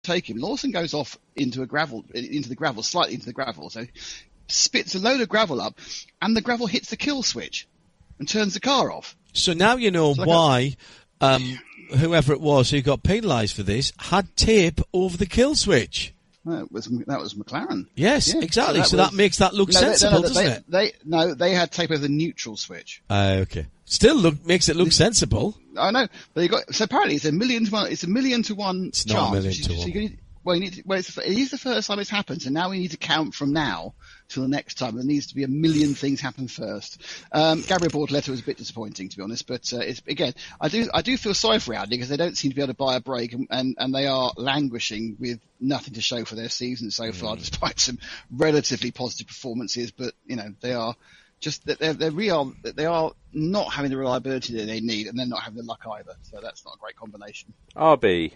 overtake him. Lawson goes off into the gravel, slightly into the gravel. So spits a load of gravel up, and the gravel hits the kill switch and turns the car off. So now you know why whoever it was who got penalised for this had tape over the kill switch. That was McLaren. Yes, exactly. So that makes that look sensible, doesn't it? They had tape over the neutral switch. Okay. Still makes it look sensible. I know, but so apparently it's a million to one. It's a million to one It's chance. not a million to one. It is the first time it's happened, so now we need to count from now till the next time. There needs to be a million things happen first. Gabriel Bortoleto was a bit disappointing, to be honest, but it's again, I do feel sorry for Audi because they don't seem to be able to buy a break, and they are languishing with nothing to show for their season so far, despite some relatively positive performances. But they are just they are not having the reliability that they need, and they're not having the luck either. So that's not a great combination. RB.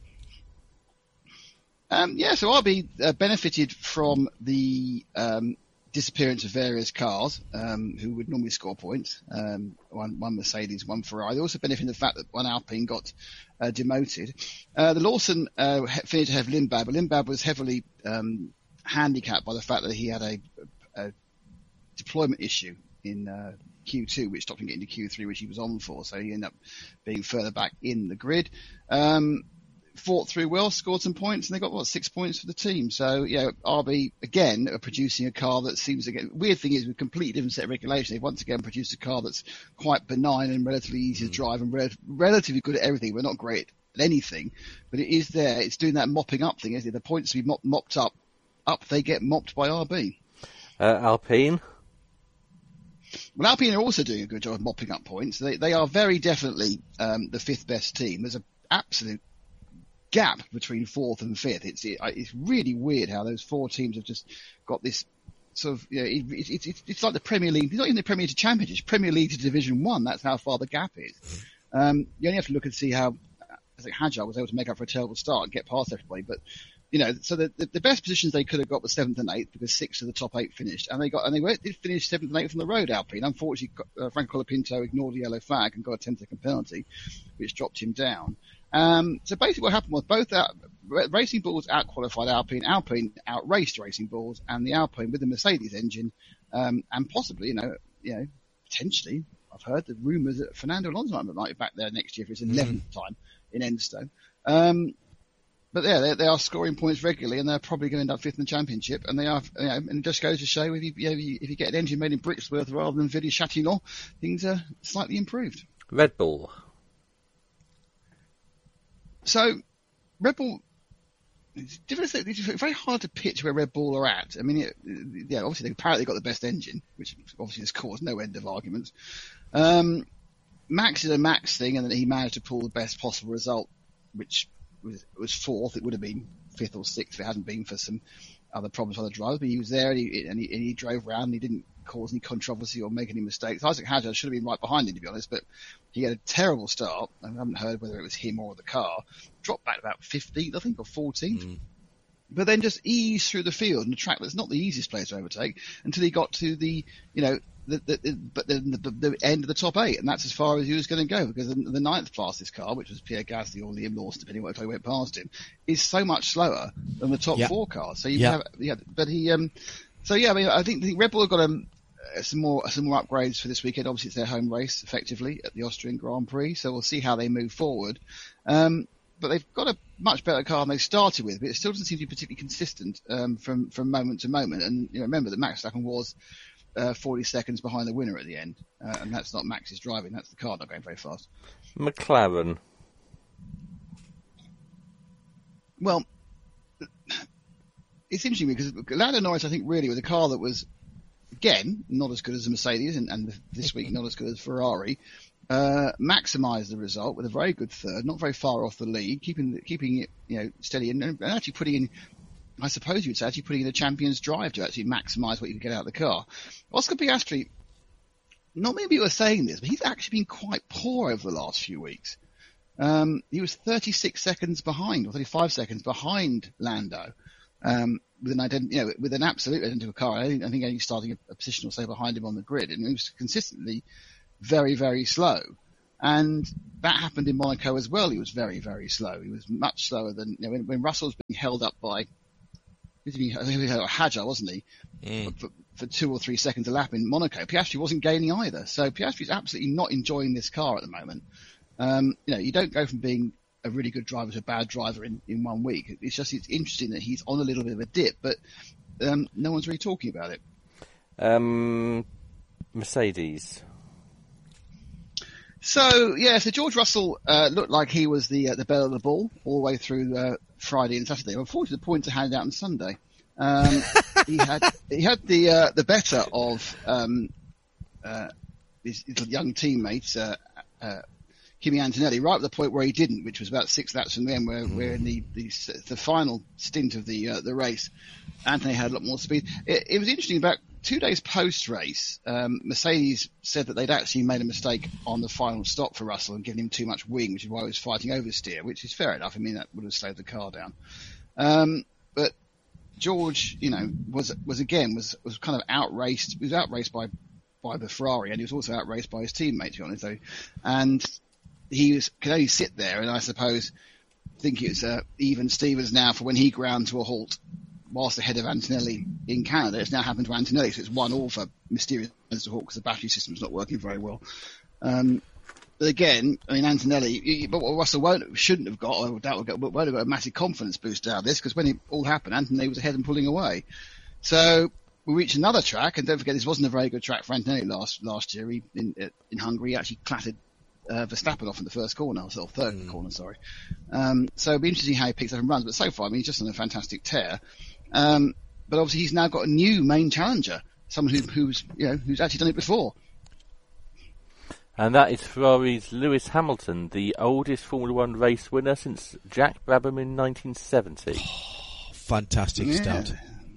So RB benefited from the disappearance of various cars who would normally score points. One Mercedes, one Ferrari. They also benefited from the fact that one Alpine got demoted. The Lawson finished ahead of Lindblad, but Lindblad was heavily handicapped by the fact that he had a deployment issue in Q2, which stopped him getting to Q3, which he was on for. So he ended up being further back in the grid. Fought through well, scored some points, and they got 6 points for the team. So RB again are producing a car that seems again. Weird thing is, with a completely different set of regulations, they've once again produced a car that's quite benign and relatively easy to drive and relatively good at everything. We're not great at anything, but it is there. It's doing that mopping up thing, isn't it? The points to be mopped up, they get mopped by RB. Alpine. Well, Alpine are also doing a good job of mopping up points. They are very definitely the fifth best team. There's an absolute gap between fourth and fifth. It's really weird how those four teams have just got this sort of, it's like the Premier League. It's not even the Premier League to Championship, it's Premier League to Division 1. That's how far the gap is. You only have to look and see how Hadjar was able to make up for a terrible start and get past everybody. But so the best positions they could have got were 7th and 8th because 6 of the top 8 finished, and they did finish 7th and 8th from the road. Alpine, unfortunately, Franco Colapinto ignored the yellow flag and got a 10-second penalty, which dropped him down. So basically what happened was both Racing Bulls out-qualified Alpine out-raced Racing Bulls, and the Alpine with the Mercedes engine, and possibly, potentially, I've heard the rumours that Fernando Alonso might be back there next year for his 11th time in Enstone. But yeah, they are scoring points regularly, and they're probably going to end up 5th in the championship. And they are, and it just goes to show if you get an engine made in Brixworth rather than Villiers-Châtillon, things are slightly improved. Red Bull. So, Red Bull, it's very hard to pitch where Red Bull are at. I mean, obviously they apparently got the best engine, which obviously has caused no end of arguments. Max did a Max thing, and then he managed to pull the best possible result, which was 4th. It would have been 5th or 6th if it hadn't been for some other problems with other drivers. But he was there, and he drove around, and he didn't cause any controversy or make any mistakes. Isaac Hadjar should have been right behind him, to be honest, but he had a terrible start. I haven't heard whether it was him or the car. Dropped back about 15th, I think, or 14th. But then just eased through the field on a track that's not the easiest place to overtake until he got to the end of the top 8, and that's as far as he was going to go, because the 9th fastest car, which was Pierre Gasly or Liam Lawson, depending on what time he went past him, is so much slower than the top 4 cars. So I think Red Bull have got some more upgrades for this weekend. Obviously, it's their home race, effectively, at the Austrian Grand Prix, so we'll see how they move forward. But they've got a much better car than they started with, but it still doesn't seem to be particularly consistent from moment to moment. And remember that Max Verstappen was 40 seconds behind the winner at the end, and that's not Max's driving, that's the car not going very fast. McLaren. Well, it's interesting because Lando Norris, I think, really was a car that was, again, not as good as the Mercedes, and this week not as good as Ferrari. Maximised the result with a very good third, not very far off the lead, keeping it steady, and actually putting in, I suppose you'd say, putting in a champion's drive to actually maximise what you can get out of the car. Oscar Piastri, not many people are saying this, but he's actually been quite poor over the last few weeks. He was 36 seconds behind, or 35 seconds behind Lando, with an absolute identical car. I think only starting a position or so behind him on the grid, and he was consistently very, very slow. And that happened in Monaco as well. He was very, very slow. He was much slower than, when Russell was being held up by, Hadjar, wasn't he? For 2 or 3 seconds a lap in Monaco. Piastri wasn't gaining either. So Piastri's absolutely not enjoying this car at the moment. You don't go from being a really good driver to a bad driver in 1 week. It's interesting that he's on a little bit of a dip, but no one's really talking about it. Mercedes. So George Russell looked like he was the belle of the ball all the way through Friday and Saturday. Unfortunately, the points are handed out on Sunday. He had the better of his young teammates, Kimi Antonelli, right at the point where he didn't, which was about 6 laps from the end, where in the final stint of the race, Anthony had a lot more speed. It was interesting. About 2 days post-race, Mercedes said that they'd actually made a mistake on the final stop for Russell and given him too much wing, which is why he was fighting oversteer, which is fair enough. I mean, that would have slowed the car down. But George, was kind of outraced. He was outraced by the Ferrari, and he was also outraced by his teammates, to be honest, though. And could only sit there, and I suppose think it's even Stevens now for when he ground to a halt whilst ahead of Antonelli in Canada. It's now happened to Antonelli, so it's 1-1 for Mysterious to halt because the battery system's not working very well. But again, I mean, Antonelli, but what Russell shouldn't have got, or doubt won't have got a massive confidence boost out of this, because when it all happened, Antonelli was ahead and pulling away. So we reached another track, and don't forget, this wasn't a very good track for Antonelli last year. In Hungary, he actually clattered Verstappen off in the first corner, or third corner, sorry. So it'll be interesting how he picks up and runs, but so far, I mean, he's just on a fantastic tear. But obviously he's now got a new main challenger, someone who's actually done it before. And that is Ferrari's Lewis Hamilton, the oldest Formula One race winner since Jack Brabham in 1970. Fantastic start.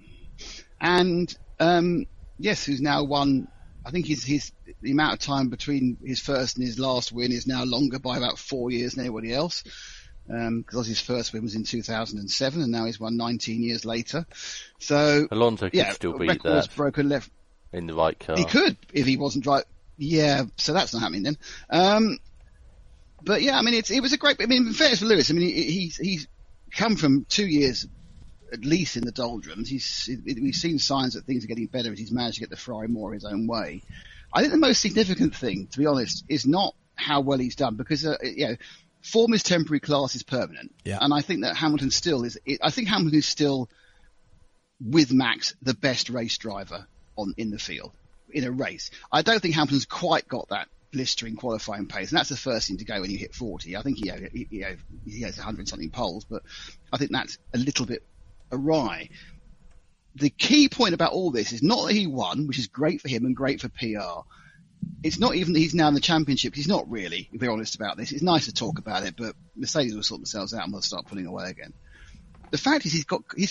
And who's now won. I think the amount of time between his first and his last win is now longer by about 4 years than anybody else. Because his first win was in 2007, and now he's won 19 years later. So Alonso could still beat that broken left in the right car. He could if he wasn't right. Yeah, so that's not happening then. But yeah, I mean, it was a great. I mean, in fairness for Lewis, I mean, he's come from 2 years at least in the doldrums. We've seen signs that things are getting better as he's managed to get the Ferrari more his own way. I think the most significant thing, to be honest, is not how well he's done, because form is temporary, class is permanent. Yeah. And I think that Hamilton still is. I think Hamilton is still, with Max, the best race driver in the field in a race. I don't think Hamilton's quite got that blistering qualifying pace, and that's the first thing to go when you hit 40. I think he has 100 something poles, but I think that's a little bit awry. The key point about all this is not that he won, which is great for him and great for PR. It's not even that he's now in the championship. He's not really, if we're honest about this. It's nice to talk about it, but Mercedes will sort themselves out and will start pulling away again. The fact is he's got his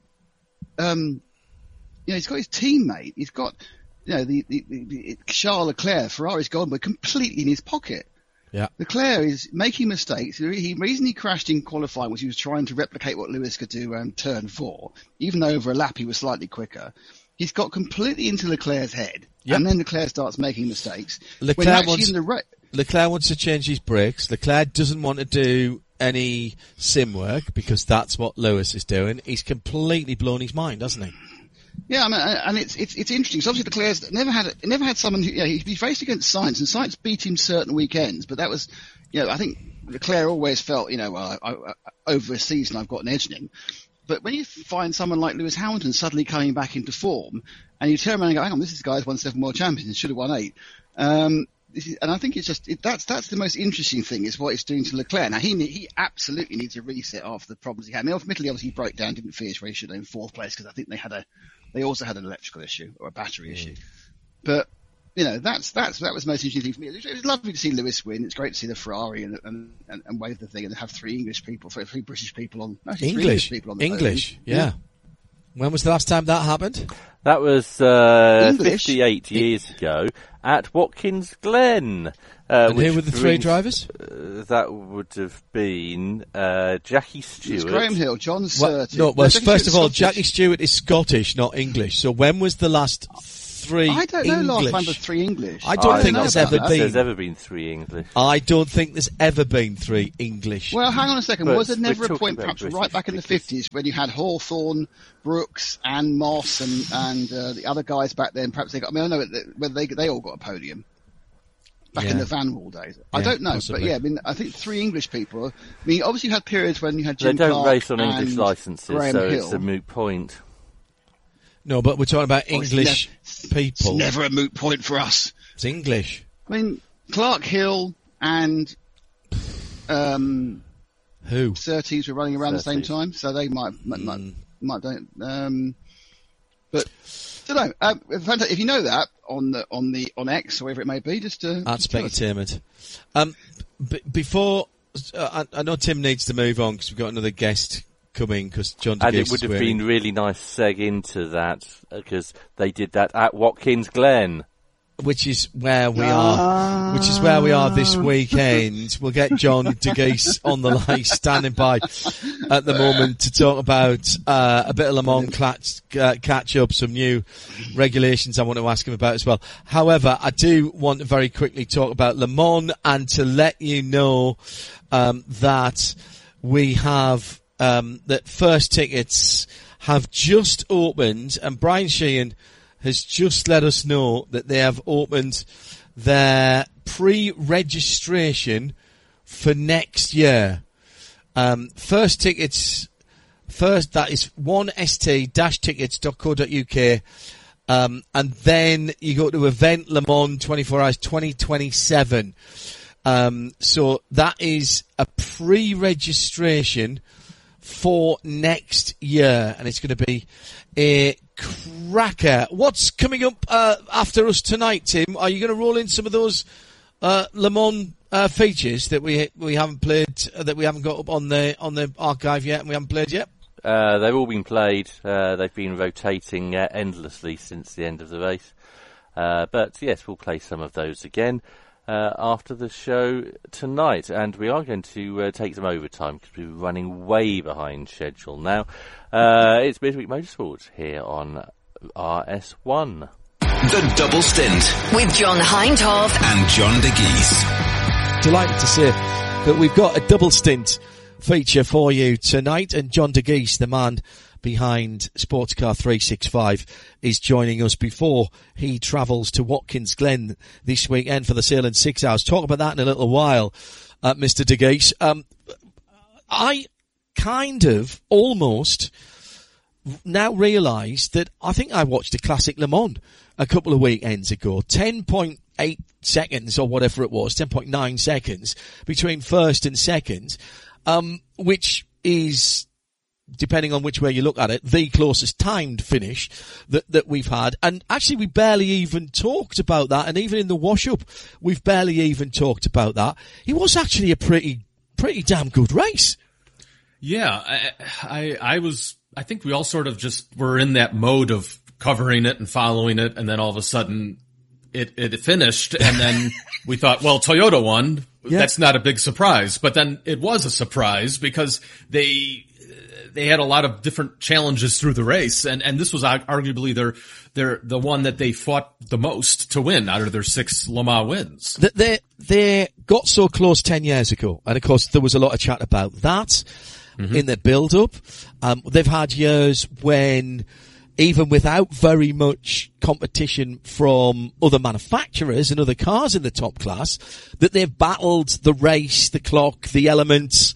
teammate. He's got, Charles Leclerc, Ferrari's gone, but completely in his pocket. Yeah. Leclerc is making mistakes. The reason he crashed in qualifying was he was trying to replicate what Lewis could do turn 4, even though over a lap he was slightly quicker. He's got completely into Leclerc's head, and then Leclerc starts making mistakes. Leclerc wants to change his brakes. Leclerc doesn't want to do any sim work because that's what Lewis is doing. He's completely blown his mind, hasn't he? Yeah, I mean, and it's interesting. So obviously Leclerc's never had someone who, he faced against Sainz, and Sainz beat him certain weekends, but that was, I think Leclerc always felt, over a season I've got an edge in him. But when you find someone like Lewis Hamilton suddenly coming back into form, and you turn around and go, hang on, this guy's won 7 world champions, should have won 8. And I think that's the most interesting thing, is what it's doing to Leclerc. Now, he absolutely needs a reset after the problems he had. I mean, admittedly, obviously he broke down, didn't finish where he should have in 4th place, because I think they also had an electrical issue or a battery issue. But that was the most interesting thing for me. It was lovely to see Lewis win. It's great to see the Ferrari and wave the thing and have 3 British people on. Actually, English people on the English, yeah. When was the last time that happened? That was 58 years ago at Watkins Glen. And who were the 3 drivers? That would have been Jackie Stewart. Graham Hill, John Surtees. First of all, Jackie Stewart is Scottish, not English. So when was the last 3 I don't know English. last time there's 3 English. I don't think there's ever been. There's ever been 3 English. I don't think there's ever been 3 English. Well, hang on a second. But Was there never a point, about perhaps British right back in the 50s, when you had Hawthorne, Brooks, and Moss, and the other guys back then? Perhaps they got. I mean, I know whether they all got a podium back in the Van Wall days. I don't know, possibly. but yeah, I mean, I think 3 English people. I mean, obviously you had periods when you had Jim They don't Clark race on and English licenses, Graham so Hill. it's a moot point. No, but we're talking about English It's people. never a moot point for us. It's English. I mean, Clark Hill and Who? Surtees were running around the same Surtees. time, so they might don't. But don't know. If you know that on X or wherever it may be, just At Spectatorment. Before I know Tim needs to move on because we've got another guest coming because John And DeGeese it would have is been really nice seg into that because they did that at Watkins Glen. which is where we are. Which is where we are this weekend. We'll get John DeGeese on the line, standing by at the moment to talk about a bit of Le Mans catch up, some new regulations I want to ask him about as well. However, I do want to very quickly talk about Le Mans and to let you know that we have that first tickets have just opened, and Brian Sheehan has just let us know that they have opened their pre-registration for next year. First tickets, that is 1st-tickets.co.uk, and then you go to Event Le Mans 24 Hours 2027. So that is a pre-registration for next year, and it's going to be a cracker. What's coming up after us tonight, Tim? Are you going to roll in some of those Le Mans features that we haven't played, that we haven't got up on the archive yet, and we haven't played yet? They've all been played. They've been rotating endlessly since the end of the race. But yes, we'll play some of those again after the show tonight, and we are going to take some overtime because we're running way behind schedule now. It's Midweek Motorsport here on RS1. The Double Stint with John Hindhaugh and John DeGeese. Delighted to say that we've got a double stint feature for you tonight, and John DeGeese, the man behind Sportscar 365, is joining us before he travels to Watkins Glen this weekend for the Sailing 6 Hours. Talk about that in a little while, Mr. DeGeese. I kind of almost now realise that I think I watched a Classic Le Mans a couple of weekends ago. 10.8 seconds or whatever it was, 10.9 seconds between first and second, which is, depending on which way you look at it, the closest timed finish that we've had. And actually we barely even talked about that, and even in the wash-up we've barely even talked about that. It was actually a pretty damn good race. Yeah, I think we all sort of just were in that mode of covering it and following it, and then all of a sudden it finished, and then we thought, well, Toyota won. Yeah. That's not a big surprise. But then it was a surprise because they had a lot of different challenges through the race, and this was arguably the one that they fought the most to win out of their 6 Le Mans wins. They got so close 10 years ago, and of course there was a lot of chat about that in the build-up. They've had years when, even without very much competition from other manufacturers and other cars in the top class, that they've battled the race, the clock, the elements,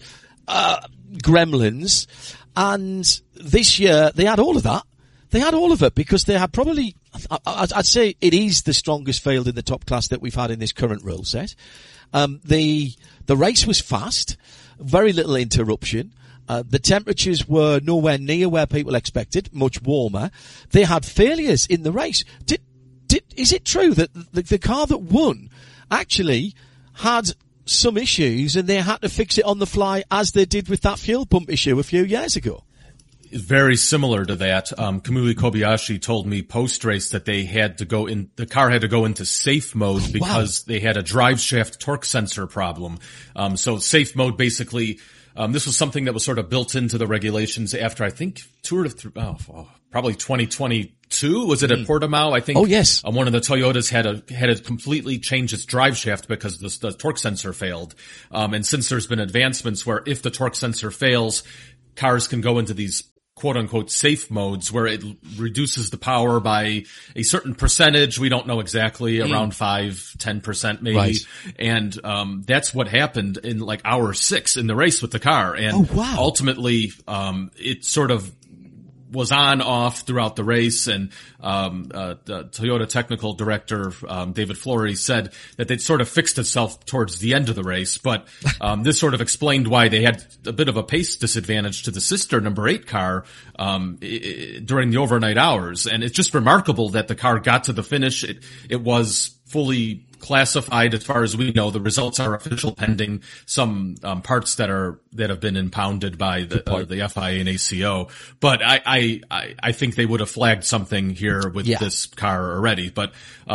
gremlins. And this year they had all of that. They had all of it because they had probably, I'd say it is the strongest field in the top class that we've had in this current rule set. The race was fast, very little interruption. The temperatures were nowhere near where people expected, much warmer. They had failures in the race. Is it true that the car that won actually had some issues and they had to fix it on the fly, as they did with that fuel pump issue a few years ago? Very similar to that. Kamui Kobayashi told me post-race that they had to the car had to go into safe mode because they had a drive shaft torque sensor problem. So safe mode basically, this was something that was sort of built into the regulations after, I think, probably 2022 2022. Was it at Portimao? I think. Oh, yes. One of the Toyotas had to completely change its drive shaft because the torque sensor failed. And since there's been advancements where if the torque sensor fails, cars can go into these quote unquote safe modes where it reduces the power by a certain percentage. We don't know exactly, around 5-10% maybe. Right. And, that's what happened in like hour 6 in the race with the car. And ultimately, it sort of was on off throughout the race, and the Toyota technical director David Flory said that they'd sort of fixed itself towards the end of the race, but this sort of explained why they had a bit of a pace disadvantage to the sister number 8 car during the overnight hours. And it's just remarkable that the car got to the finish. It was fully classified as far as we know. The results are official pending some parts that have been impounded by the FIA and ACO. But I think they would have flagged something here with this car already. But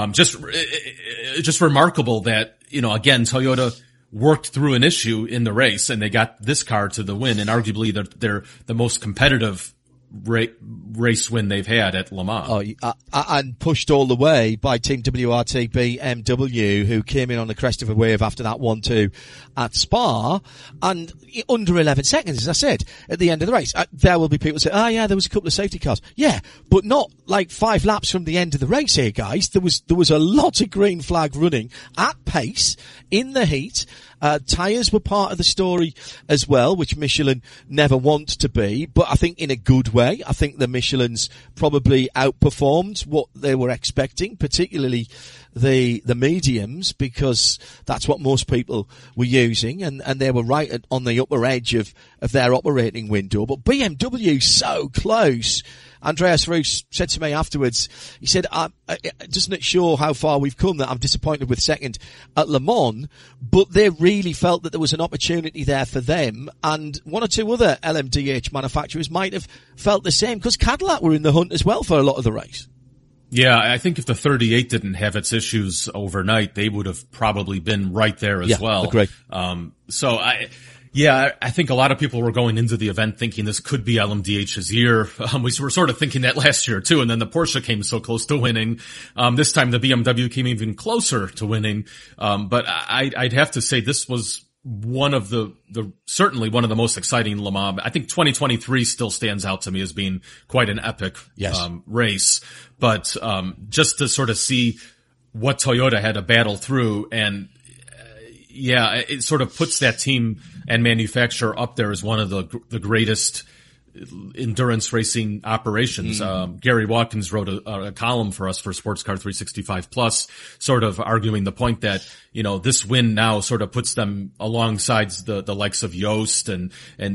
just remarkable that, you know, again, Toyota worked through an issue in the race and they got this car to the win, and arguably they're the most competitive race win they've had at Le Mans. And pushed all the way by Team WRT BMW, who came in on the crest of a wave after that 1-2 at Spa, and under 11 seconds, as I said, at the end of the race. There will be people say, there was a couple of safety cars. Yeah, but not like 5 laps from the end of the race here, guys. There was a lot of green flag running at pace in the heat. Tyres were part of the story as well, which Michelin never wants to be, but I think in a good way. I think the Michelins probably outperformed what they were expecting, particularly the mediums, because that's what most people were using, and they were right on the upper edge of their operating window. But BMW so close. Andreas Roos said to me afterwards, he said, doesn't it show how far we've come that I'm disappointed with second at Le Mans, but they really felt that there was an opportunity there for them, and one or two other LMDH manufacturers might have felt the same, because Cadillac were in the hunt as well for a lot of the race. Yeah, I think if the 38 didn't have its issues overnight, they would have probably been right there as well. Agree. I think a lot of people were going into the event thinking this could be LMDH's year. We were sort of thinking that last year too, and then the Porsche came so close to winning. This time the BMW came even closer to winning. But I'd have to say this was one of certainly one of the most exciting Le Mans. I think 2023 still stands out to me as being quite an epic race. But just to sort of see what Toyota had to battle through, and it sort of puts that team and manufacturer up there as one of the greatest endurance racing operations. Gary Watkins wrote a column for us for Sports Car 365 Plus, sort of arguing the point that, you know, this win now sort of puts them alongside the likes of Yost and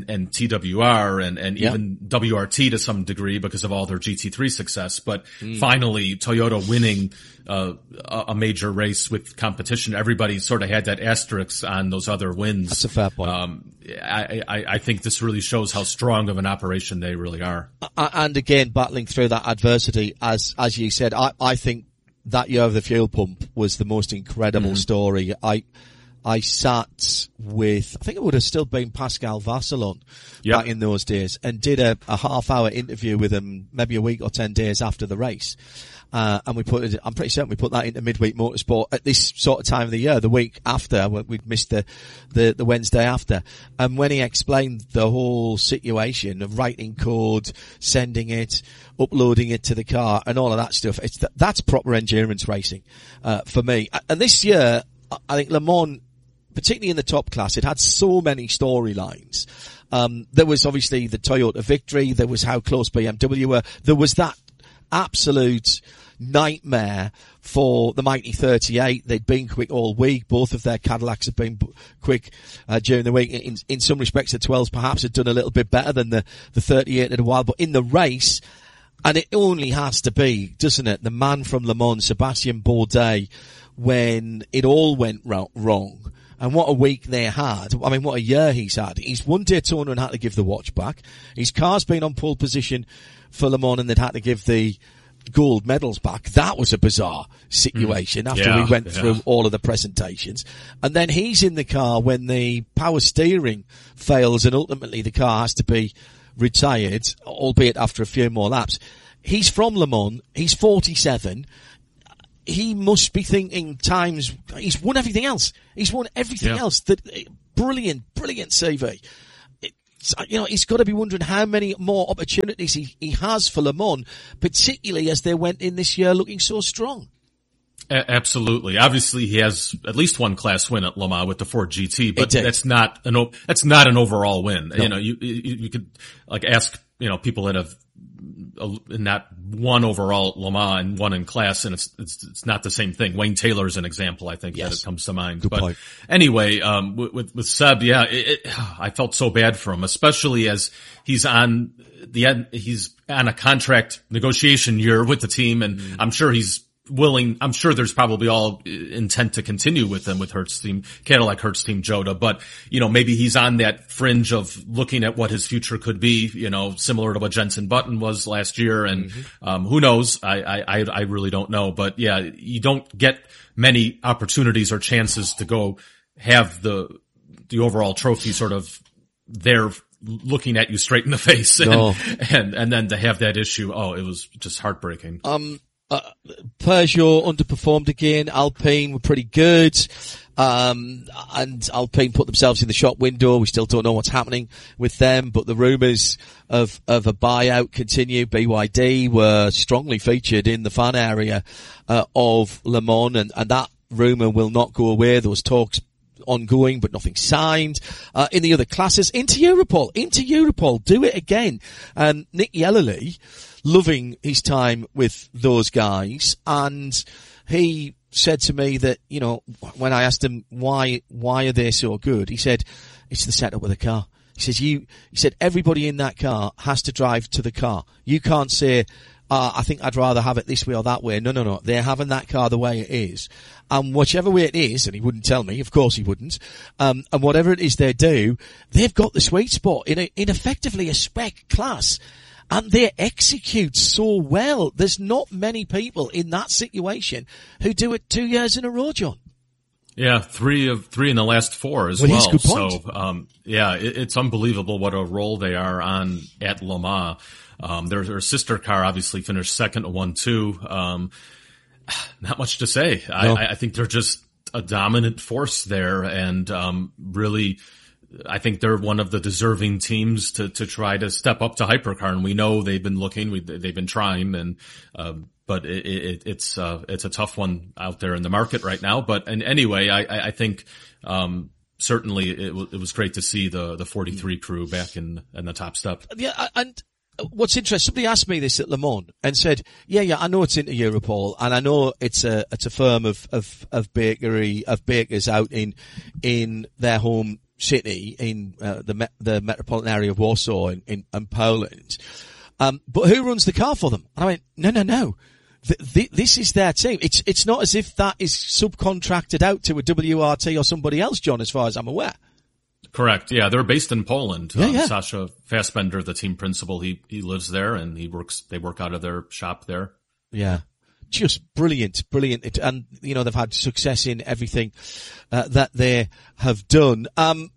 TWR and even WRT to some degree because of all their GT3 success. But finally, Toyota winning a major race with competition. Everybody sort of had that asterisk on those other wins. That's a fair point. I think this really shows how strong of an operation they really are. And again, battling through that adversity, as you said, I think that year of the fuel pump was the most incredible story. I sat with, I think it would have still been Pascal Vasselon back in those days, and did a half-hour interview with him maybe a week or 10 days after the race. And I'm pretty certain we put that into Midweek Motorsport at this sort of time of the year, the week after. We'd missed the Wednesday after. And when he explained the whole situation of writing code, sending it, uploading it to the car, and all of that stuff, that's proper endurance racing, for me. And this year, I think Le Mans, particularly in the top class, it had so many storylines. There was obviously the Toyota victory. There was how close BMW were. There was that absolute nightmare for the Mighty 38. They'd been quick all week. Both of their Cadillacs have been quick during the week. In some respects, the 12s perhaps had done a little bit better than the 38 in a while. But in the race, and it only has to be, doesn't it, the man from Le Mans, Sébastien Bourdais, when it all went wrong. And what a week they had. I mean, what a year he's had. He's won Daytona and had to give the watch back. His car's been on pole position for Le Mans and they'd had to give the gold medals back. That was a bizarre situation after we went through all of the presentations. And then he's in the car when the power steering fails and ultimately the car has to be retired, albeit after a few more laps. he's from Le Mans. He's 47. He must be thinking times. He's won everything else. He's won everything else. Brilliant CV. He's got to be wondering how many more opportunities he has for Le Mans, particularly as they went in this year looking so strong. Absolutely. Obviously, he has at least one class win at Le Mans with the Ford GT, but Indeed. that's not an overall win. No. You could ask people that have not one overall at Le Mans and one in class, and it's not the same thing. Wayne Taylor's an example, I think, that it comes to mind. Good point. Anyway, with Seb, I felt so bad for him, especially as he's on a contract negotiation year with the team, and I'm sure there's probably all intent to continue with them with Cadillac Hertz Team Joda, but, maybe he's on that fringe of looking at what his future could be, similar to what Jenson Button was last year. And, who knows? I really don't know, but you don't get many opportunities or chances to go have the overall trophy sort of there looking at you straight in the face. And then to have that issue, it was just heartbreaking. Peugeot underperformed again. Alpine were pretty good. And Alpine put themselves in the shop window. We still don't know what's happening with them, but the rumours of a buyout continue. BYD were strongly featured in the fan area, of Le Mans, and that rumour will not go away. There was talks ongoing, but nothing signed. In the other classes, Inter Europol, do it again. Nick Yellerly, loving his time with those guys, and he said to me that, when I asked him why are they so good, he said, it's the setup of the car. He said everybody in that car has to drive to the car. You can't say, I think I'd rather have it this way or that way. No. They're having that car the way it is. And whichever way it is, and he wouldn't tell me, of course he wouldn't, and whatever it is they do, they've got the sweet spot in effectively a spec class. And they execute so well. There's not many people in that situation who do it 2 years in a row, John. Yeah, three in the last four as well. Good point. So, it's unbelievable what a role they are on at Le Mans. Their sister car obviously finished second to 1-2. Not much to say. No. I think they're just a dominant force there, and really, I think they're one of the deserving teams to try to step up to hypercar. And we know they've been looking, they've been trying, and but it's a tough one out there in the market right now. But anyway, I think certainly it was great to see the 43 crew back in the top step. Yeah, and what's interesting, somebody asked me this at Le Mans and said, yeah, I know it's Inter Europol, and I know it's a firm of bakers out in their home city in the metropolitan area of Warsaw in Poland. But who runs the car for them? And I went, no. This is their team. It's not as if that is subcontracted out to a WRT or somebody else, John, as far as I'm aware. Correct. Yeah, they're based in Poland. Yeah. Sasha Fassbender, the team principal, he lives there, and they work out of their shop there. Yeah. Just brilliant. And, they've had success in everything, that they have done.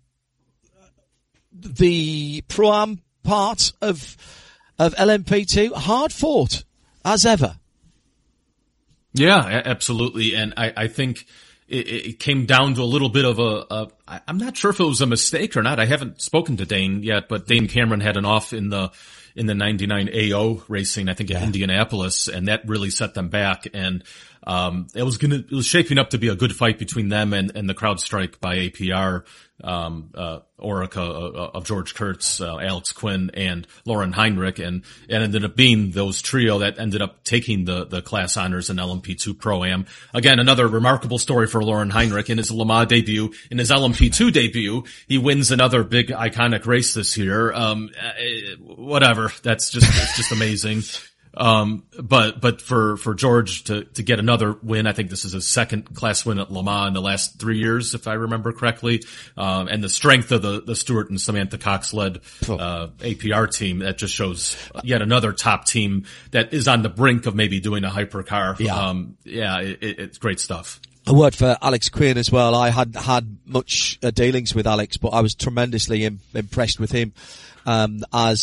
The Pro-Am part of LMP2, hard fought, as ever. Yeah, absolutely. And I think it came down to a little bit of I'm not sure if it was a mistake or not. I haven't spoken to Dane yet, but Dane Cameron had an off in the 99 AO racing, I think at Indianapolis, and that really set them back. And it was shaping up to be a good fight between them and the CrowdStrike by APR, Orica of George Kurtz, Alex Quinn, and Lauren Heinrich, and it ended up being those trio that ended up taking the class honors in LMP2 Pro-Am. Again, another remarkable story for Lauren Heinrich in his Le Mans debut. In his LMP2 debut, he wins another big iconic race this year. Whatever. It's just amazing. But for George to get another win, I think this is his second class win at Le Mans in the last 3 years, if I remember correctly. And the strength of the Stewart and Samantha Cox led, APR team, that just shows yet another top team that is on the brink of maybe doing a hypercar. Yeah. It's great stuff. A word for Alex Quinn as well. I hadn't had much dealings with Alex, but I was tremendously impressed with him as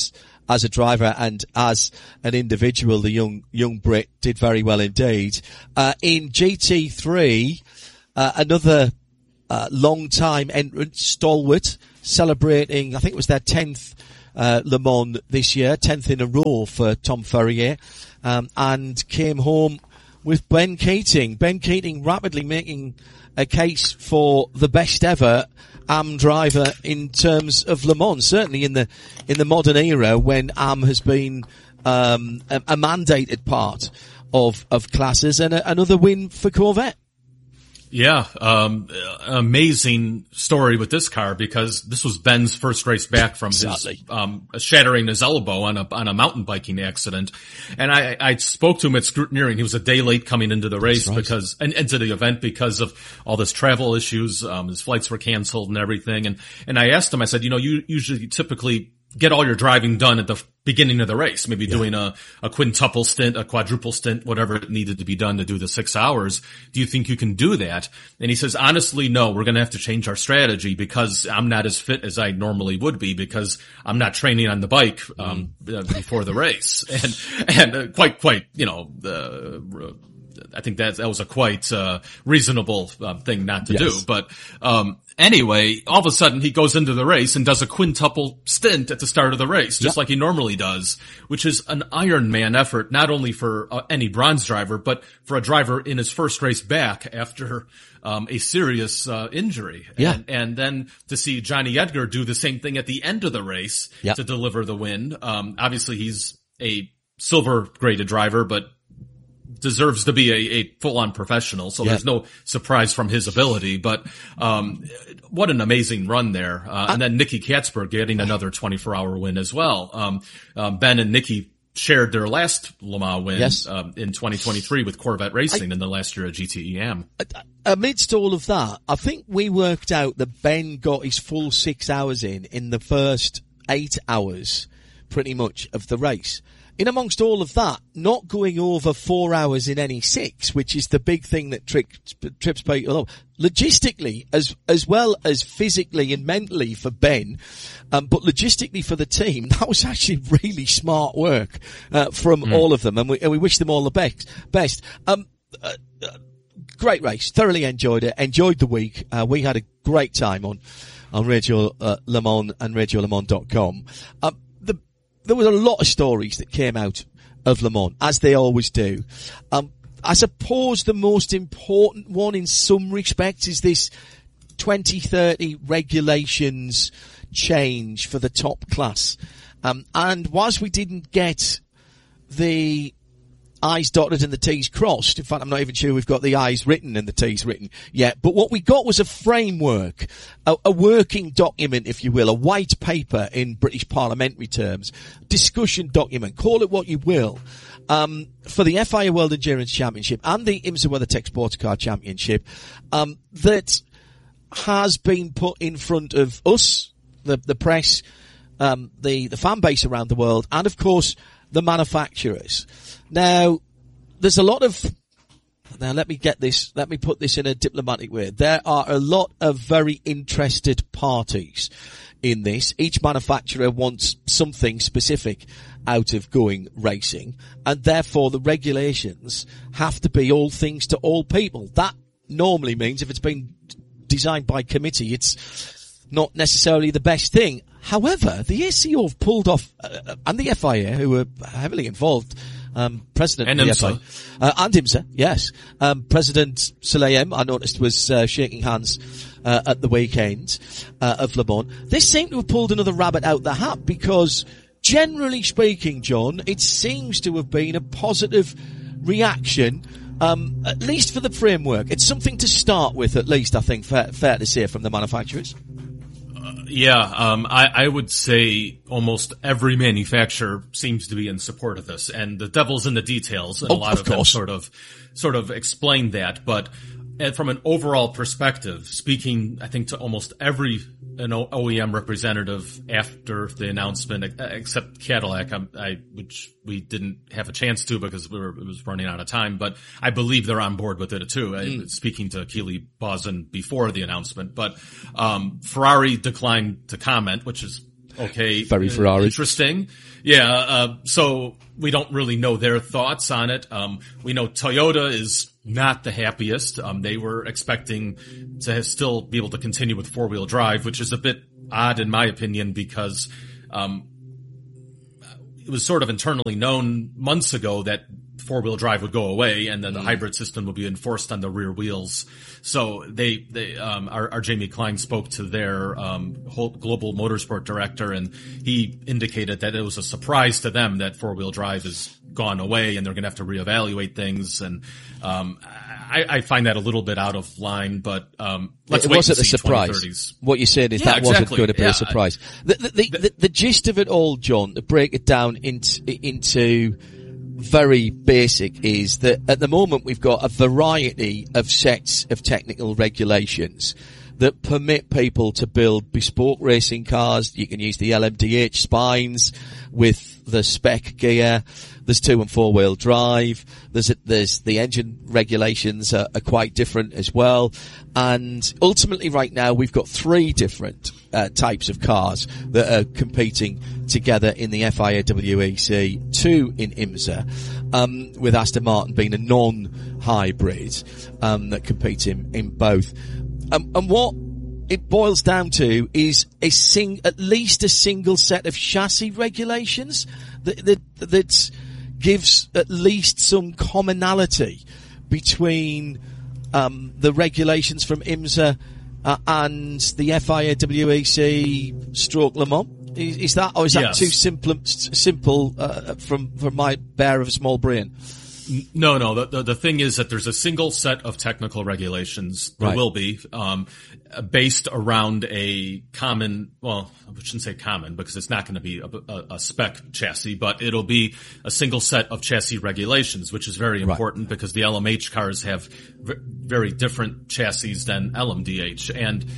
as a driver and as an individual. The young Brit did very well indeed. In GT3, another long-time entrant, Stalwart, celebrating, I think it was their 10th Le Mans this year, 10th in a row for Tom Ferrier, and came home with Ben Keating. Ben Keating rapidly making a case for the best ever AM driver in terms of Le Mans, certainly in the modern era when AM has been a mandated part of classes, and another win for Corvette. Yeah, amazing story with this car, because this was Ben's first race back from Exactly. his shattering his elbow on a mountain biking accident. And I spoke to him at Scrutineering. He was a day late coming into the race because into the event because of all this travel issues. His flights were canceled and everything. And I asked him, I said, you usually typically get all your driving done at the beginning of the race, maybe doing a quintuple stint, a quadruple stint, whatever it needed to be done to do the 6 hours. Do you think you can do that? And he says, honestly, no, we're going to have to change our strategy because I'm not as fit as I normally would be because I'm not training on the bike, before the race. And quite, I think that was a quite reasonable thing not to do. But anyway, all of a sudden he goes into the race and does a quintuple stint at the start of the race, just like he normally does, which is an Ironman effort, not only for any bronze driver, but for a driver in his first race back after a serious injury. Yeah. And then to see Johnny Edgar do the same thing at the end of the race to deliver the win. Obviously he's a silver graded driver, but deserves to be a full-on professional, so there's no surprise from his ability, but what an amazing run there. And then Nicky Katzberg getting another 24-hour win as well. Ben and Nicky shared their last Le Mans win in 2023 with Corvette Racing in the last year of GTEM. Amidst all of that, I think we worked out that Ben got his full 6 hours in the first 8 hours, pretty much, of the race. In amongst all of that, not going over 4 hours in any 6, which is the big thing that trips people up. Logistically, as well as physically and mentally for Ben, but logistically for the team, that was actually really smart work, from all of them. And we wish them all the best. Great race. Thoroughly enjoyed it. Enjoyed the week. We had a great time on Radio Le Mans and RadioLeMans.com. There were a lot of stories that came out of Le Mans, as they always do. I suppose the most important one in some respects is this 2030 regulations change for the top class. And whilst we didn't get the I's dotted and the T's crossed, in fact I'm not even sure we've got the I's written and the T's written yet, but what we got was a framework, a working document, if you will, a white paper in British parliamentary terms, discussion document, call it what you will, for the FIA World Endurance Championship and the IMSA WeatherTech Sports Car Championship, that has been put in front of us, the press, the fan base around the world, and of course the manufacturers. Now, there's a lot of, let me put this in a diplomatic way. There are a lot of very interested parties in this. Each manufacturer wants something specific out of going racing, and therefore the regulations have to be all things to all people. That normally means if it's been designed by committee, it's not necessarily the best thing. However, the ACO have pulled off, and the FIA, who were heavily involved, President and of the IMSA. FIA, and IMSA, yes. President Soleim, I noticed, was shaking hands at the weekend of Le Mans. They seem to have pulled another rabbit out the hat because, generally speaking, John, it seems to have been a positive reaction, at least for the framework. It's something to start with, at least, I think, fair to say, from the manufacturers. I would say almost every manufacturer seems to be in support of this, and the devil's in the details, and a lot of them sort of explain that. But from an overall perspective, speaking, I think to almost every OEM representative after the announcement, except Cadillac, which we didn't have a chance to because it was running out of time, but I believe they're on board with it too. Speaking to Keely Bosden before the announcement, but Ferrari declined to comment, which is okay, Very Ferrari. interesting. Yeah, so we don't really know their thoughts on it. We know Toyota is not the happiest. They were expecting to still be able to continue with four-wheel drive, which is a bit odd in my opinion because, it was sort of internally known months ago that four-wheel drive would go away and then the hybrid system would be enforced on the rear wheels. So our Jamie Klein spoke to their, whole global motorsport director and he indicated that it was a surprise to them that four-wheel drive has gone away and they're going to have to reevaluate things. And, I find that a little bit out of line, but, let's wait and see. It wasn't a surprise. What you said is that wasn't going to be a surprise. The gist of it all, John, to break it down into very basic is that at the moment we've got a variety of sets of technical regulations that permit people to build bespoke racing cars. You can use the LMDH spines with the spec gear. There's 2- and 4-wheel drive. There's the engine regulations are quite different as well. And ultimately right now we've got 3 different types of cars that are competing together in the FIA WEC, 2 in IMSA, with Aston Martin being a non-hybrid, that competes in both. And what it boils down to is at least a single set of chassis regulations that gives at least some commonality between the regulations from IMSA and the FIA WEC stroke Le Mans. Is that yes. Too simple from my bear of a small brain? No. The thing is that there's a single set of technical regulations. There will be, based around a common, well, I shouldn't say common because it's not going to be a spec chassis, but it'll be a single set of chassis regulations, which is very important because the LMH cars have very different chassis than LMDH.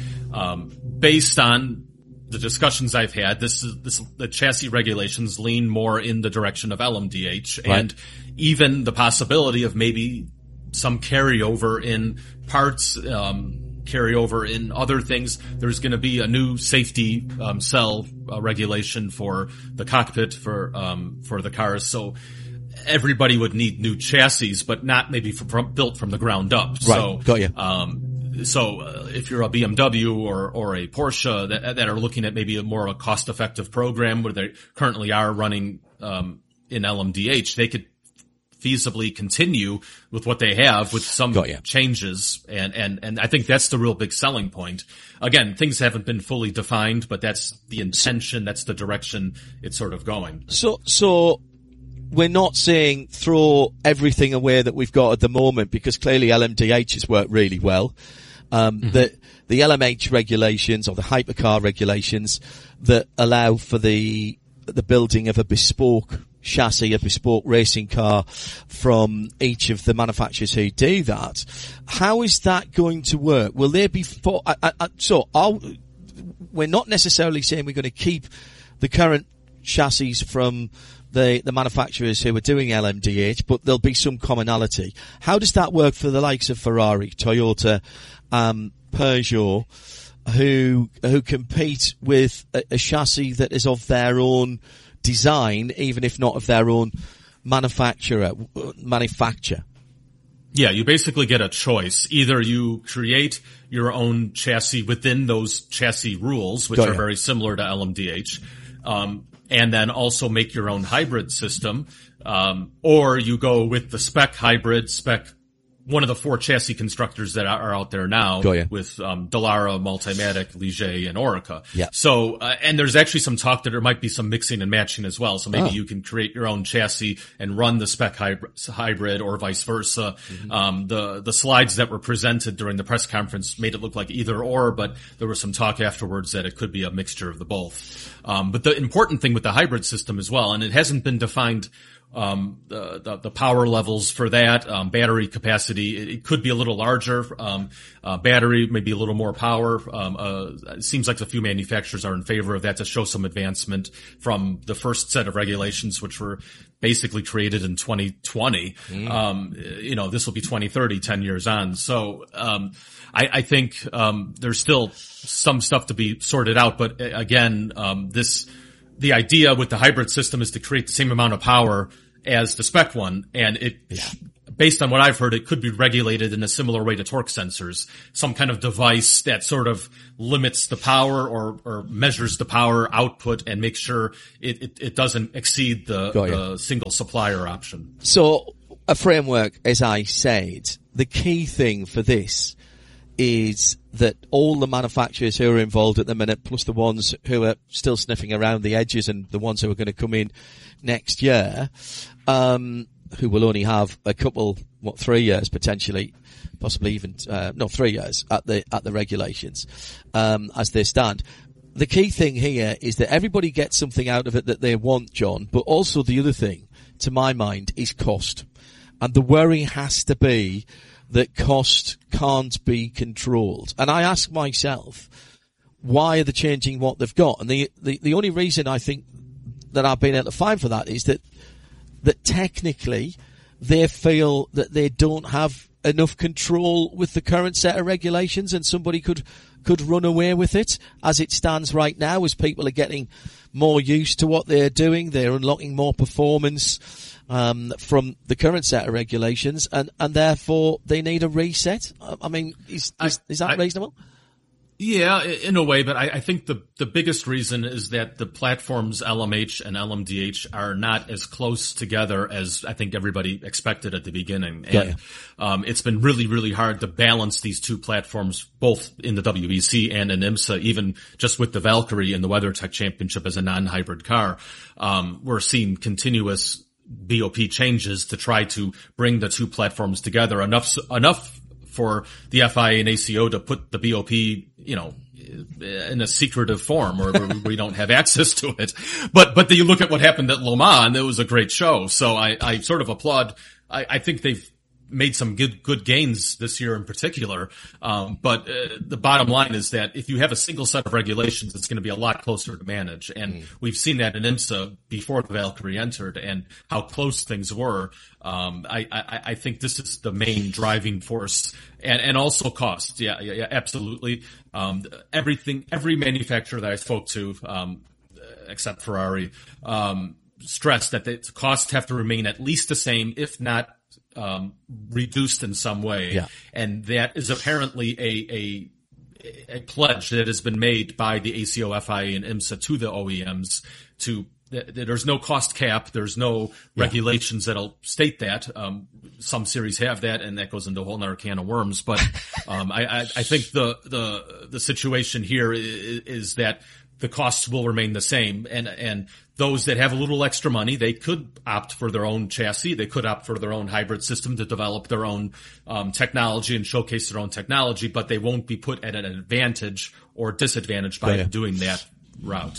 And, based on the discussions I've had, the chassis regulations lean more in the direction of LMDH and even the possibility of maybe some carryover in parts, carryover in other things. There's going to be a new safety cell regulation for the cockpit for the cars. So everybody would need new chassis, but not maybe built from the ground up. Right. So, got you. So if you're a BMW or a Porsche that are looking at maybe a more cost-effective program where they currently are running in LMDH, they could feasibly continue with what they have with some changes. And I think that's the real big selling point. Again, things haven't been fully defined, but that's the intention, that's the direction it's sort of going. So we're not saying throw everything away that we've got at the moment because clearly LMDH has worked really well. The LMH regulations or the hypercar regulations that allow for the building of a bespoke chassis, a bespoke racing car from each of the manufacturers who do that. How is that going to work? Will there be we're not necessarily saying we're going to keep the current chassis from the manufacturers who are doing LMDH, but there'll be some commonality. How does that work for the likes of Ferrari, Toyota, Peugeot, who compete with a chassis that is of their own design, even if not of their own manufacture? Yeah, you basically get a choice. Either you create your own chassis within those chassis rules, which are very similar to LMDH, and then also make your own hybrid system, or you go with the spec hybrid, one of the 4 chassis constructors that are out there now with Dallara, Multimatic, Ligier, and Orica. Yeah. So, and there's actually some talk that there might be some mixing and matching as well. So maybe you can create your own chassis and run the spec hybrid or vice versa. Mm-hmm. The slides that were presented during the press conference made it look like either or, but there was some talk afterwards that it could be a mixture of the both. But the important thing with the hybrid system as well, and it hasn't been defined, the power levels for that, battery capacity, it could be a little larger, battery, maybe a little more power. It seems like a few manufacturers are in favor of that to show some advancement from the first set of regulations, which were basically created in 2020. This will be 2030, 10 years on. So, I think, there's still some stuff to be sorted out. But again, the idea with the hybrid system is to create the same amount of power as the spec one. And based on what I've heard, it could be regulated in a similar way to torque sensors, some kind of device that sort of limits the power or measures the power output and makes sure it doesn't exceed the single supplier option. So a framework, as I said, the key thing for this is that all the manufacturers who are involved at the minute, plus the ones who are still sniffing around the edges and the ones who are going to come in next year, who will only have a couple, 3 years potentially, possibly even, 3 years at the regulations, as they stand. The key thing here is that everybody gets something out of it that they want, John, but also the other thing, to my mind, is cost. And the worry has to be that cost can't be controlled. And I ask myself, why are they changing what they've got? And the only reason I think that I've been able to find for that is that technically they feel that they don't have enough control with the current set of regulations, and somebody could run away with it as it stands right now. As people are getting more used to what they're doing, they're unlocking more performance from the current set of regulations, and therefore they need a reset. I mean, is that reasonable? Yeah, in a way, but I think the biggest reason is that the platforms LMH and LMDH are not as close together as I think everybody expected at the beginning. And it's been really, really hard to balance these two platforms, both in the WEC and in IMSA, even just with the Valkyrie in the WeatherTech Championship as a non-hybrid car. We're seeing continuous BOP changes to try to bring the two platforms together enough for the FIA and ACO to put the BOP, in a secretive form where we don't have access to it. But then you look at what happened at Le Mans, it was a great show. So I sort of applaud. I think they've made some good gains this year in particular. But the bottom line is that if you have a single set of regulations, it's going to be a lot closer to manage. And we've seen that in IMSA before the Valkyrie entered and how close things were. I think this is the main driving force, and also cost. Yeah, absolutely. Every manufacturer that I spoke to, except Ferrari, stressed that the costs have to remain at least the same, if not reduced in some way. Yeah. And that is apparently a pledge that has been made by the ACO, FIA, and IMSA to the OEMs there's no cost cap. There's no regulations that'll state that. Some series have that, and that goes into a whole nother can of worms. But, I think the situation here is that the costs will remain the same, and those that have a little extra money, they could opt for their own chassis. They could opt for their own hybrid system to develop their own technology and showcase their own technology, but they won't be put at an advantage or disadvantage by doing that route.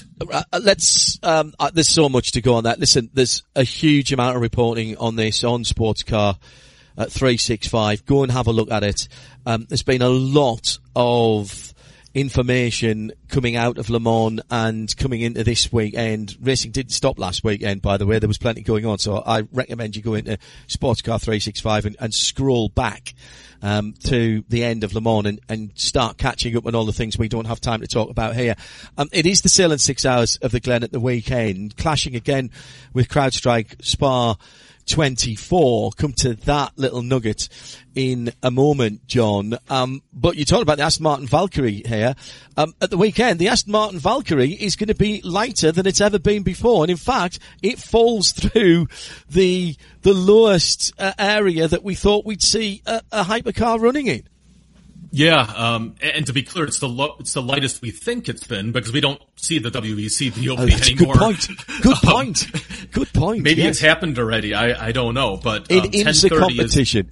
There's so much to go on that. Listen, there's a huge amount of reporting on this on Sportscar at 365. Go and have a look at it. There's been a lot of information coming out of Le Mans and coming into this weekend. Racing didn't stop last weekend, by the way. There was plenty going on, so I recommend you go into Sportscar 365 and scroll back to the end of Le Mans and start catching up on all the things we don't have time to talk about here. It is the Sailing 6 Hours of the Glen at the weekend, clashing again with CrowdStrike Spa 24. Come to that little nugget in a moment, John. But you talked about the Aston Martin Valkyrie here. At the weekend, the Aston Martin Valkyrie is going to be lighter than it's ever been before. And in fact, it falls through the lowest area that we thought we'd see a hypercar running in. Yeah, and to be clear, it's the lightest we think it's been because we don't see the WEC DOP anymore. Good point. Maybe it's happened already. I don't know, but in IMSA competition,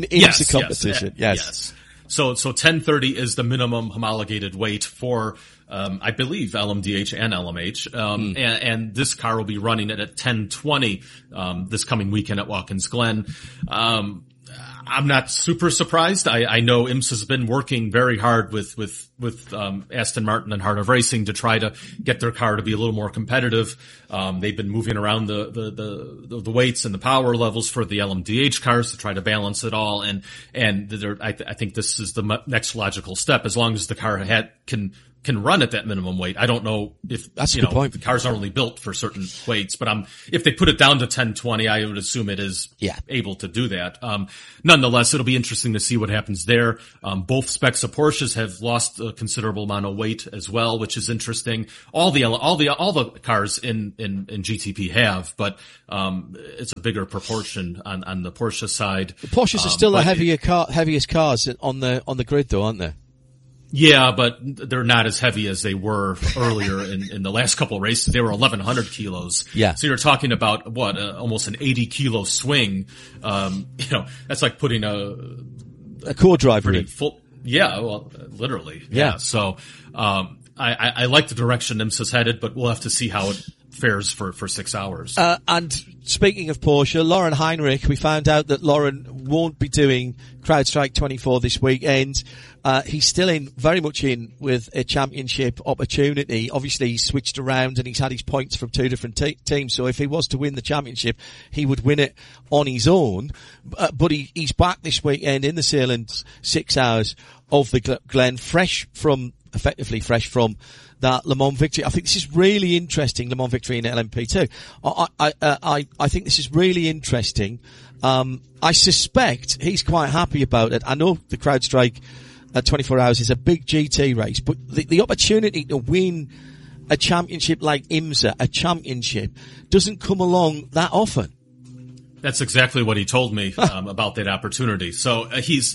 yes. So 1030 is the minimum homologated weight for I believe LMDH and LMH, and this car will be running it at 1020 this coming weekend at Watkins Glen. I'm not super surprised. I know IMSA has been working very hard with Aston Martin and Heart of Racing to try to get their car to be a little more competitive. They've been moving around the weights and the power levels for the LMDH cars to try to balance it all. And I think this is the next logical step. As long as the car can run at that minimum weight. I don't know if, that's a good point. The cars aren't only built for certain weights, but if they put it down to 1020, I would assume it is able to do that. Nonetheless, it'll be interesting to see what happens there. Both specs of Porsches have lost a considerable amount of weight as well, which is interesting. All the cars in GTP have, but, it's a bigger proportion on the Porsche side. The Porsches are still the heaviest cars on the grid though, aren't they? Yeah, but they're not as heavy as they were earlier in the last couple of races. They were 1,100 kilos. Yeah. So you're talking about almost an 80 kilo swing. That's like putting a core driver in. Full. Yeah, well, literally. Yeah. So, I like the direction IMSA's headed, but we'll have to see how it fares for 6 hours. And speaking of Porsche, Lauren Heinrich, we found out that Lauren won't be doing CrowdStrike 24 this weekend. He's still very much in with a championship opportunity. Obviously, he's switched around and he's had his points from two different teams. So if he was to win the championship, he would win it on his own. But he's back this weekend in the Sealand 6 hours of the Glen, effectively fresh from that Le Mans victory. I think this is really interesting, Le Mans victory in LMP2. I think this is really interesting. I suspect he's quite happy about it. I know the CrowdStrike 24 hours is a big GT race, but the opportunity to win a championship like IMSA, a championship, doesn't come along that often. That's exactly what he told me about that opportunity. So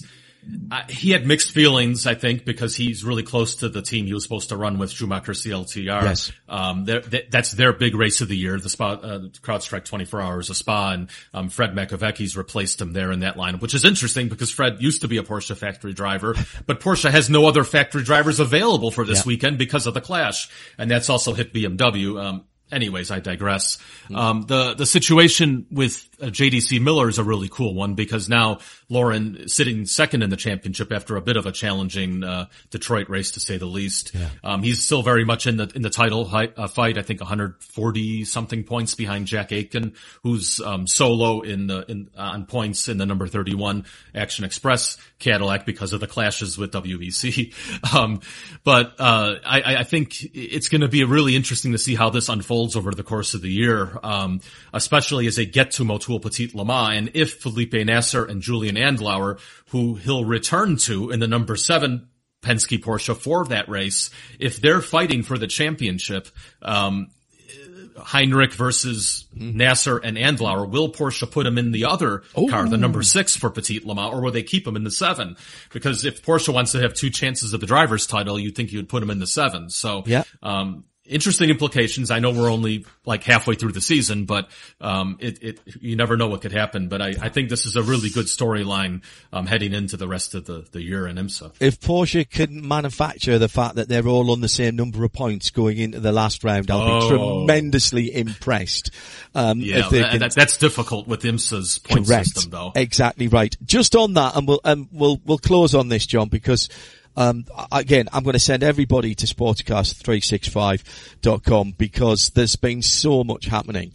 he had mixed feelings, I think, because he's really close to the team he was supposed to run with, Schumacher CLTR. Yes. That's their big race of the year, the Spa, CrowdStrike 24 Hours of Spa, and Fred Makovecki's replaced him there in that lineup, which is interesting because Fred used to be a Porsche factory driver, but Porsche has no other factory drivers available for this weekend because of the clash, and that's also hit BMW. Anyways, I digress. The situation with JDC Miller is a really cool one because now Lauren sitting second in the championship after a bit of a challenging, Detroit race to say the least. Yeah. He's still very much in the title fight. I think 140 something points behind Jack Aitken, who's, solo on points in the number 31 Action Express Cadillac because of the clashes with WEC. I think it's going to be really interesting to see how this unfolds over the course of the year, especially as they get to Motul Petit Le Mans, and if Felipe Nasser and Julian Andlauer, who he'll return to in the number 7 Penske Porsche for that race, if they're fighting for the championship, Heinrich versus Nasser and Andlauer, will Porsche put him in the other car, the number 6 for Petit Le Mans, or will they keep him in the 7? Because if Porsche wants to have 2 chances of the driver's title, you'd think you would put him in the 7. So, interesting implications. I know we're only like halfway through the season, but you never know what could happen. But I think this is a really good storyline heading into the rest of the year in IMSA. If Porsche can manufacture the fact that they're all on the same number of points going into the last round, I'll be tremendously impressed. That's difficult with IMSA's point system, though. Exactly right. Just on that, and we'll close on this, John, because again, I'm going to send everybody to sportscast365.com because there's been so much happening.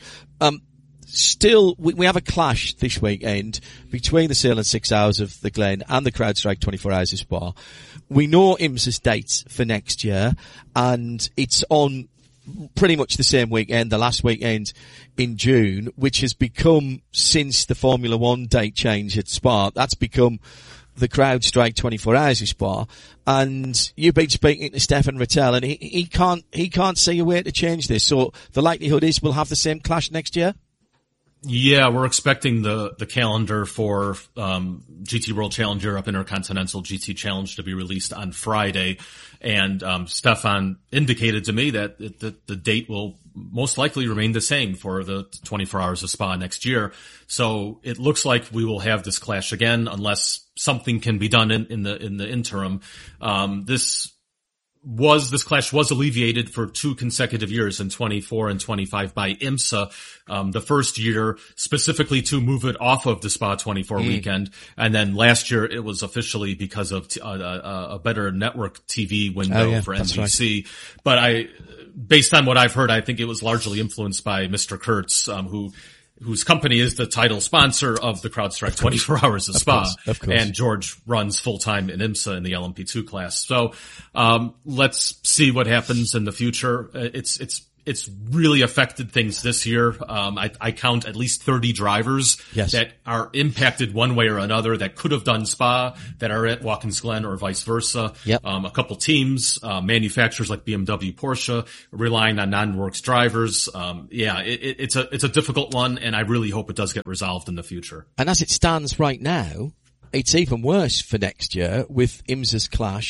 Still, we have a clash this weekend between the Sealand 6 hours of the Glen and the CrowdStrike 24 hours of Spa. We know IMSA's dates for next year, and it's on pretty much the same weekend, the last weekend in June, which has become, since the Formula One date change at Spa, that's become the CrowdStrike 24 hours of Spa. And you've been speaking to Stefan Rattel, and he can't see a way to change this. So the likelihood is we'll have the same clash next year. Yeah, we're expecting the calendar for GT World Challenge Europe Intercontinental GT Challenge to be released on Friday, and Stefan indicated to me that the date will most likely remain the same for the 24 hours of Spa next year. So it looks like we will have this clash again unless something can be done in the interim. This this clash was alleviated for 2 consecutive years in 24 and 25 by IMSA. The first year specifically to move it off of the Spa 24 weekend. And then last year it was officially because of a better network TV window for NBC. Right. But based on what I've heard, I think it was largely influenced by Mr. Kurtz, whose company is the title sponsor of the CrowdStrike 24 Hours of Spa. Of course. And George runs full-time in IMSA in the LMP2 class. So, let's see what happens in the future. It's really affected things this year. I count at least 30 drivers that are impacted one way or another that could have done Spa that are at Watkins Glen or vice versa. Yep. A couple teams, manufacturers like BMW, Porsche relying on non-works drivers. It's a difficult one, and I really hope it does get resolved in the future. And as it stands right now, it's even worse for next year with IMSA's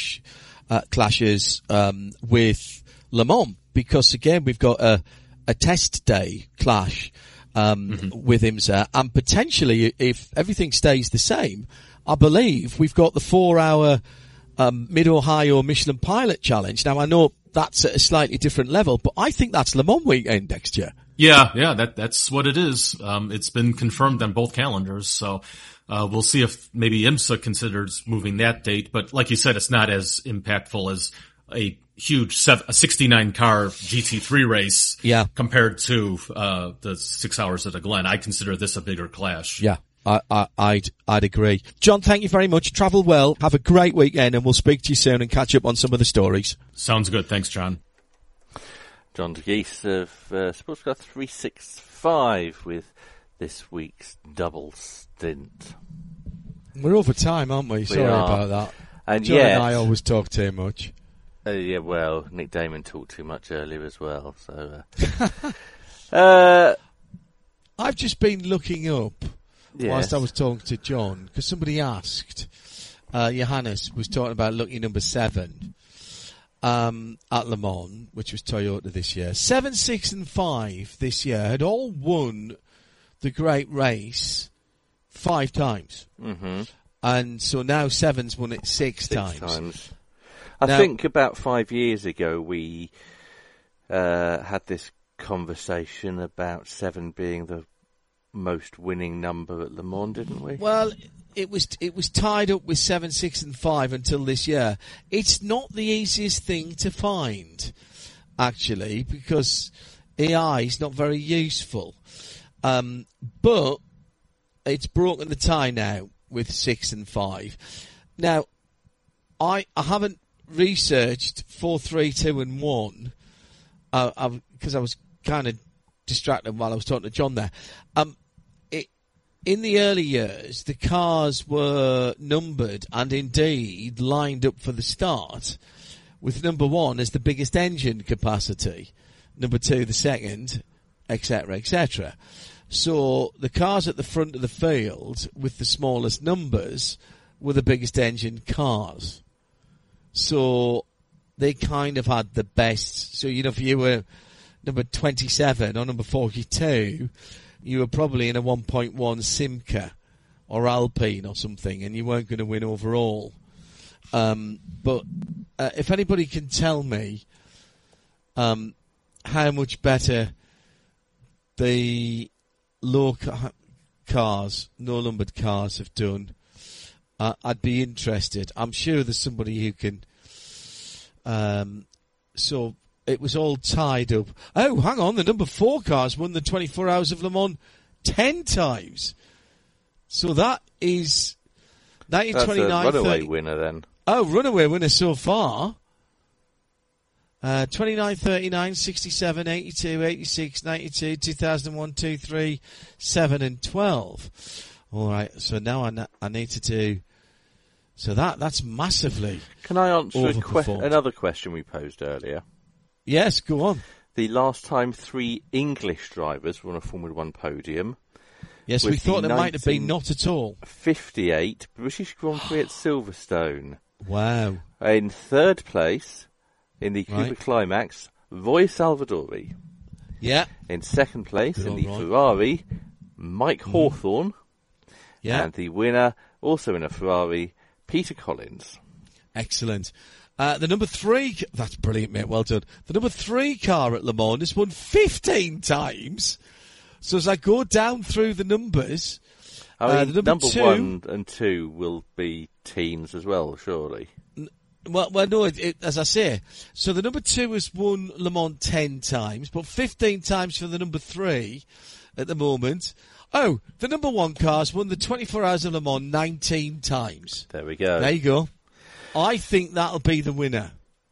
clashes with Le Mans. Because again, we've got a test day clash, with IMSA, and potentially, if everything stays the same, I believe we've got the 4-hour, Mid-Ohio Michelin Pilot Challenge. Now I know that's at a slightly different level, but I think that's Le Mans weekend next year. Yeah, that's what it is. It's been confirmed on both calendars, so, we'll see if maybe IMSA considers moving that date, but like you said, it's not as impactful as a huge 69 car GT3 race compared to the 6 hours at a Glen. I consider this a bigger clash. Yeah, I'd agree. John, thank you very much. Travel well. Have a great weekend, and we'll speak to you soon and catch up on some of the stories. Sounds good. Thanks, John. John DeGeese of Sportscar 365 with this week's double stint. We're over time, aren't we? Sorry about that. And John and I always talk too much. Well, Nick Damon talked too much earlier as well, so... I've just been looking up whilst I was talking to John, because somebody asked, Johannes was talking about lucky number 7 at Le Mans, which was Toyota this year. 7, 6 and 5 this year had all won the great race 5 times. Mm-hmm. And so now 7's won it 6 times. I think about 5 years ago we had this conversation about 7 being the most winning number at Le Mans, didn't we? Well, it was tied up with 7, 6 and 5 until this year. It's not the easiest thing to find, actually, because AI is not very useful. But it's broken the tie now with 6 and 5. Now, I haven't researched 4, 3, 2 and 1 because I was kind of distracted while I was talking to John there. In the early years, the cars were numbered and indeed lined up for the start, with number 1 as the biggest engine capacity, number 2 the second, etc., etc. So the cars at the front of the field with the smallest numbers were the biggest engine cars. So they kind of had the best. So, if you were number 27 or number 42, you were probably in a 1.1 Simca or Alpine or something, and you weren't going to win overall. But if anybody can tell me how much better the low cars, no-numbered cars have done, I'd be interested. I'm sure there's somebody who can. So it was all tied up. Oh, hang on. The number 4 cars won the 24 Hours of Le Mans 10 times. So that is 29. That's a runaway winner then. Oh, runaway winner so far. 29, 39, 67, 82, 86, 92, 2001, 2, 3, 7 and 12. All right, so now I need to do... So that's massively... Can I answer another question we posed earlier? Yes, go on. The last time 3 English drivers were on a Formula 1 podium... Yes, we thought it might have been not at all. 58 British Grand Prix at Silverstone. Wow. In 3rd place, in the Cooper Climax, Roy Salvadori. Yeah. In 2nd place, in the Ferrari, Mike Hawthorne. Yeah. And the winner, also in a Ferrari, Peter Collins. Excellent. The number 3, that's brilliant, mate. Well done. The number 3 car at Le Mans has won 15 times. So as I go down through the numbers, I mean, the number 2, 1 and 2 will be teams as well, surely. Well, no, as I say, so the number 2 has won Le Mans 10 times, but 15 times for the number 3 at the moment. Oh, the number 1 car's won the 24 Hours of Le Mans 19 times. There we go. There you go. I think that'll be the winner.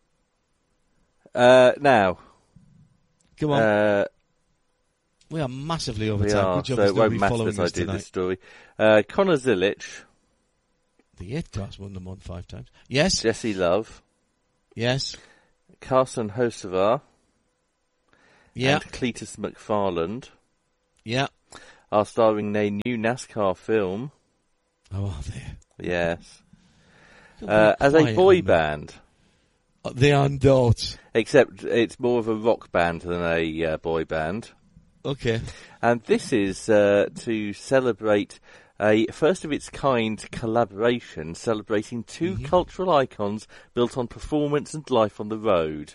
Now. Come on. We are massively over time. Good job, so it won't matter following as I us do tonight. this story. Conor Zilic. The 8 car's won Le Mans 5 times. Yes. Jesse Love. Yes. Carson Hocevar. Yeah. And Cletus McFarland. Yeah. Are starring in a new NASCAR film. Oh, are they? Yes. As a boy band. They are not. Except it's more of a rock band than a boy band. Okay. And this is to celebrate a first-of-its-kind collaboration celebrating 2 cultural icons built on performance and life on the road.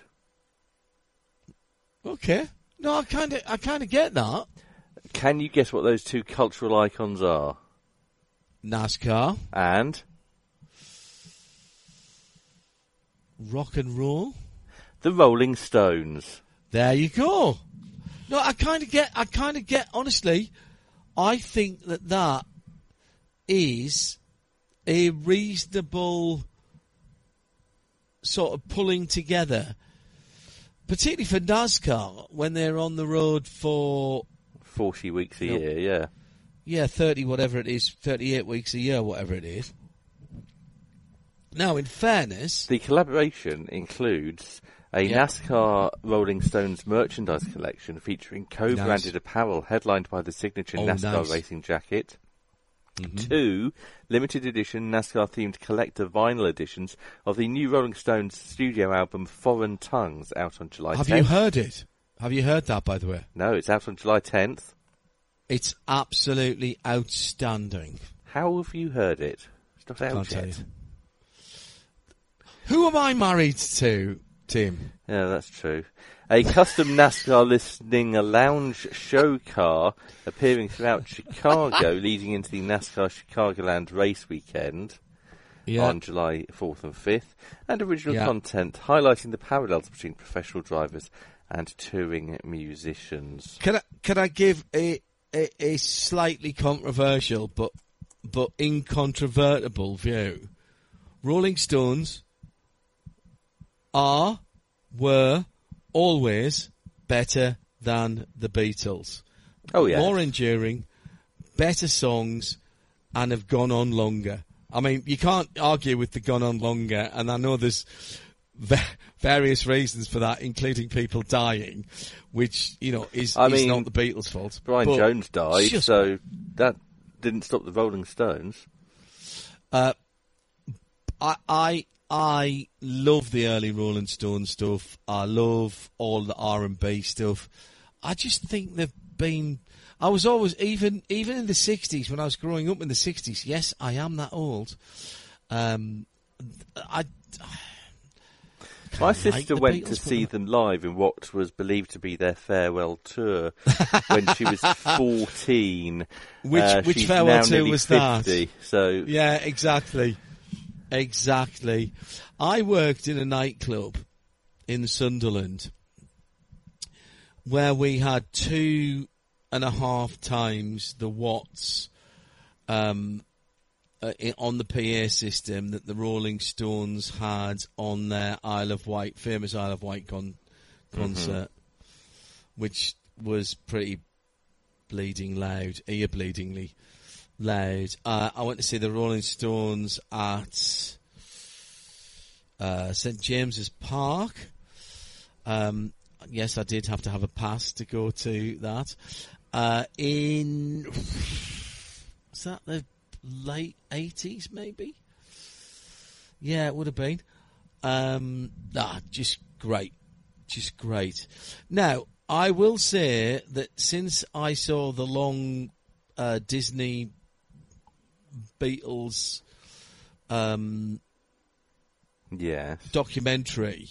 Okay. No, I kind of get that. Can you guess what those 2 cultural icons are? NASCAR. And? Rock and roll. The Rolling Stones. There you go. No, I kind of get, honestly, I think that is a reasonable sort of pulling together, particularly for NASCAR when they're on the road for 40 weeks a year, yeah. Yeah, 30, whatever it is, 38 weeks a year, whatever it is. Now, in fairness, the collaboration includes a NASCAR Rolling Stones merchandise collection featuring co-branded apparel headlined by the signature NASCAR racing jacket. 2 limited edition NASCAR-themed collector vinyl editions of the new Rolling Stones studio album Foreign Tongues, out on July 10th. Have you heard it? Have you heard that, by the way? No, it's out on July 10th. It's absolutely outstanding. How have you heard it? It's not out yet. Who am I married to, Tim? Yeah, that's true. A custom NASCAR listening a lounge show car appearing throughout Chicago, leading into the NASCAR Chicagoland race weekend on July 4th and 5th, and original content highlighting the parallels between professional drivers and touring musicians. Can I give a slightly controversial but incontrovertible view? Rolling Stones were always better than the Beatles. Oh, yeah. More enduring, better songs, and have gone on longer. I mean, you can't argue with the gone on longer, and I know there's various reasons for that, including people dying, which, is not the Beatles' fault. Brian Jones died, so that didn't stop the Rolling Stones. I love the early Rolling Stones stuff. I love all the R&B stuff. I just think they've been... I was always, even in the 60s, when I was growing up in the 60s, yes, I am that old. My sister went to see them live in what was believed to be their farewell tour when she was 14. Which farewell tour was 50, that? So yeah, exactly. I worked in a nightclub in Sunderland where we had 2.5 times the watts on the PA system that the Rolling Stones had on their famous Isle of Wight concert, which was pretty ear-bleedingly loud. I went to see the Rolling Stones at St James's Park. Yes, I did have to have a pass to go to that. Was that the late 80s, maybe? Yeah, it would have been. Just great. Now, I will say that since I saw the long Disney Beatles Yes. documentary,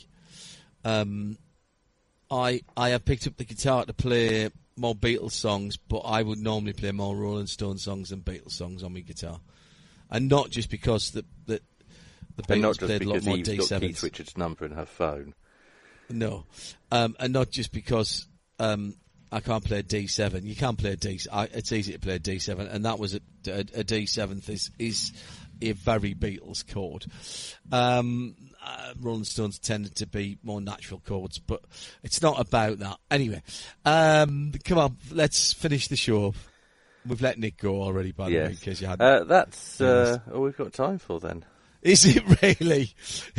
I have picked up the guitar to play more Beatles songs, but I would normally play more Rolling Stones songs than Beatles songs on my guitar, and not just because the Beatles played a lot more D7s. Not just because Eve's got Keith Richards' number in her phone. No, and not just because I can't play a D7. You can play a D. It's easy to play a D7, and that was a D7th is a very Beatles chord. Rolling Stones tended to be more natural chords, but it's not about that. Anyway, come on, let's finish the show. We've let Nick go already, by the way, in case you hadn't. That's all we've got time for then. Is it really?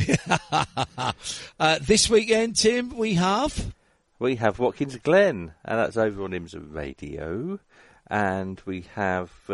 This weekend, Tim, we have Watkins Glen, and that's over on IMSA Radio. And we have